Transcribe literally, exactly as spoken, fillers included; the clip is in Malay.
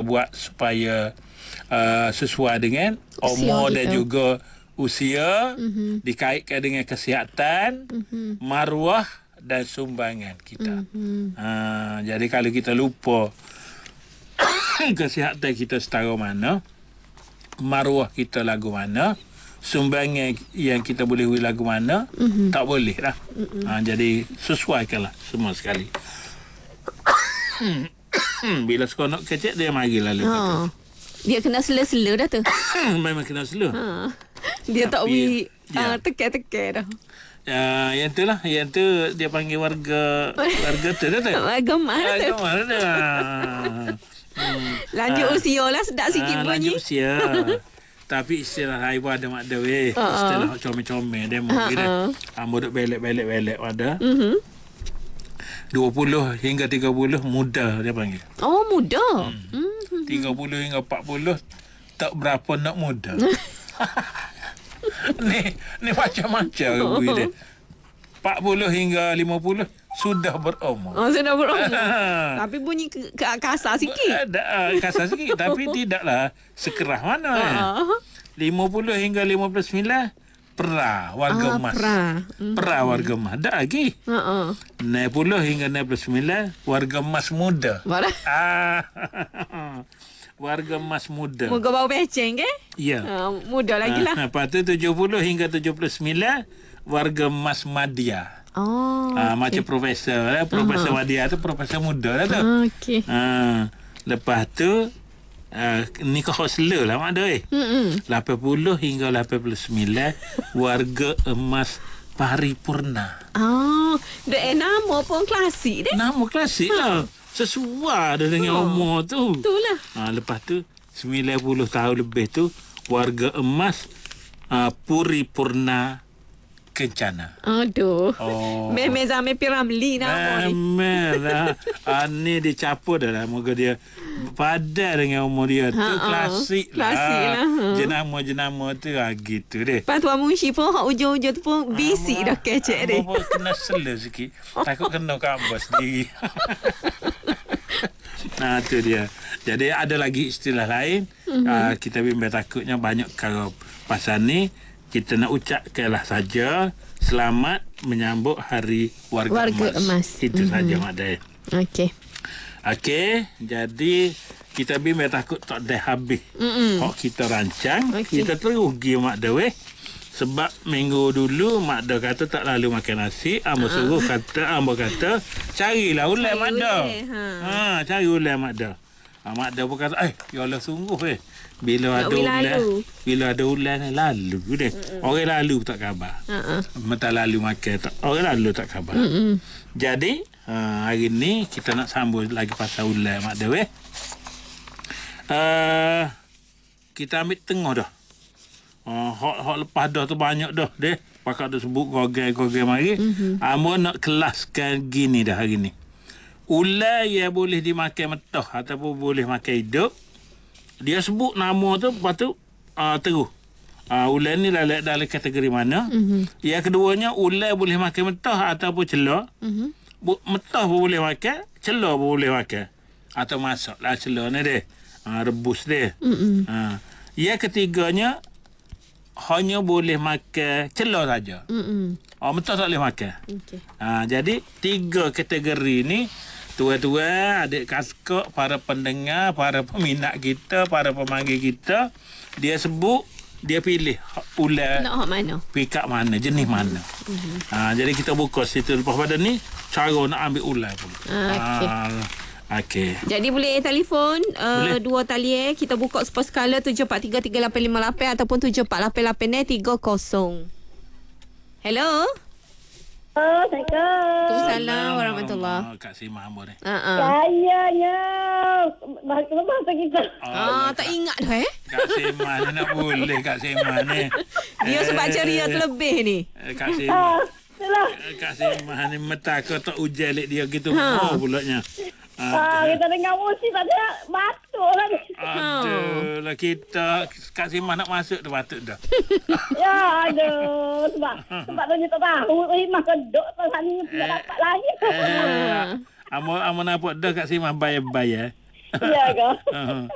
buat supaya uh, sesuai dengan umur dan juga usia, mm-hmm. dikaitkan dengan kesihatan, mm-hmm. maruah dan sumbangan kita. Mm-hmm. Ha, jadi kalau kita lupa kesihatan kita setara mana, maruah kita lagu mana, sumbangan yang kita boleh beri lagu mana, mm-hmm. tak boleh lah. Mm-hmm. Ha, jadi sesuaikanlah semua sekali. Bila seronok kecek dia mari lalu. Ha. Dia kena sela-sela dah tu. Memang kena sela. Ha. Dia tapi, tak boleh ya. uh, tekan-tekan dah. Ya, yang tu lah. Yang tu dia panggil warga warga tu dah tu. Warga mana tu? Warga mana tu? Hmm. Lanjut uh, usia lah, sedap sikit uh, bunyi. Lanjut usia. Tapi istilah haiwan ada mak dewe. Uh-uh. Istilah comel-comel dia mungkin uh-uh. dia. Ambo duk belek-belek-belek ada. Mhm. dua puluh hingga tiga puluh muda dia panggil. Oh, muda. Hmm. Mm-hmm. tiga puluh hingga empat puluh tak berapa nak muda. ni ni macam-macam oh. dia. empat puluh hingga lima puluh sudah berumur. Oh, sudah berumur. Tapi bunyi ke, ke kasar sikit. Ada kasar sikit tapi tidaklah sekerah mana. Uh-huh. lima puluh hingga lima puluh sembilan Pra warga ah, emas. Pra. Mm-hmm. Pra warga emas. Tak lagi. Uh-uh. enam puluh hingga enam puluh sembilan warga emas muda. Mana? Ah. Warga emas muda. Muka bau beceng ke? Ya. Uh, muda lagi lah. Ah, lepas tu tujuh puluh hingga tujuh puluh sembilan warga emas madya. Oh. Ah, okay. Macam profesor lah. Profesor uh-huh. madya tu profesor muda lah tu. Ah, okey. Ah, lepas tu Uh, ni kau hostel lah mak dah eh. lapan puluh hingga lapan puluh sembilan warga emas paripurna. Oh, dah nama pun klasik deh. Nama klasik ha. lah. Sesuai dengan oh. umur tu. Itulah. Ha, lepas tu sembilan puluh tahun lebih tu warga emas uh, puripurna kencana. Aduh. Oh. Memang Zamir Piramli nama ni. Memang lah. Ni dia capur dah lah. Moga dia padan dengan umur dia. Tu ha, klasik, klasik lah. Klasik lah. Ha. Jenama-jenama tu lah gitu deh. Lepas Tuan Munshi pun hak ujung-ujung tu pun bisik dah kecek deh. Abang kena sela sikit. Takut kena kat abang sendiri. Nah, tu dia. Jadi ada lagi istilah lain. Mm-hmm. Uh, kita bimbang takutnya banyak kalau pasal ni. Kita nak ucapkanlah saja selamat menyambut Hari Warga, Warga Emas. Emas. Itu mm-hmm. saja Mak Dai. Okey. Okey, jadi kita bimbang takut tak dah habis. Mm-hmm. Hak kita rancang, okay. Kita terus pergi Mak Dai. Sebab minggu dulu Mak Dai kata tak lalu makan nasi, Amba uh-huh. suruh kata Amba kata carilah ulai Mak Dai. Ha. ha, cari ulai Mak Dai. Ha, Mak Dai pun kata, "Eh, ya Allah sungguh eh. Bila nak ada ular, bila ada ular lalu deh. Mm-mm. Orang lalu tak khabar. Uh-uh. Mata lalu makan tak. Orang lalu tak khabar. Mm-mm. Jadi uh, hari ni kita nak sambung lagi pasal ular Mak Dewi. Uh, kita ambil tengah dah. Uh, hak hak lepas dah tu banyak dah deh. Pakak dah sebut gogel-gogel mari. Mm-hmm. Amo nak kelaskan gini dah hari ni. Ular yang boleh dimakan mentah ataupun boleh makan hidup. Dia sebut nama tu, lepas tu uh, terus. Uh, ular ni dalam, dalam kategori mana. Mm-hmm. Yang keduanya, ular boleh makan mentah ataupun celor. Mm-hmm. Mentah pun boleh makan, celor pun boleh makan. Atau masak lah celor ni dia. Uh, rebus dia. Mm-hmm. Uh, yang ketiganya, hanya boleh makan celor saja. Mm-hmm. Oh, mentah tak boleh makan. Okay. Uh, jadi, tiga kategori ni, tua-tua, adik kakak, para pendengar, para peminat kita, para pemanggil kita, dia sebut, dia pilih ular. Nak hak mana? Pikak mana, jenis mm-hmm. mana. Mm-hmm. Ha, jadi kita buka situ. Lepas pada ni, cara nak ambil ular pun. Okey. Ha, okay. Jadi boleh telefon uh, dua tali eh. Kita buka sepuluh skala tujuh empat tiga tiga lapan lima lapan ataupun tujuh empat lapan lapan tiga kosong. Hello? Assalamualaikum. Waalaikumsalam warahmatullahi. Kak Simah Ambon ni. Uh-uh. Sayanya bahasa bahasa kita. Ah, tak ingat dah eh. Kak Simah ni nak boleh Kak Simah ni. Dia sebab ceria terlebih ni. Kak Simah. Kak Simah ni metakut tak hujan lek dia gitu. Ha. Oh pulaknya. Ah, kita dengar musik saja batuk lagi. Aduh, lah kita Kak Simah nak masuk tu batuk dah. Ya, aduh, sebab sebab tu tak tahu Imah kedok pasal ni tidak dapat lagi. Eh, amo amo nampak dah Kak Simah bayar-bayar. Ya ke?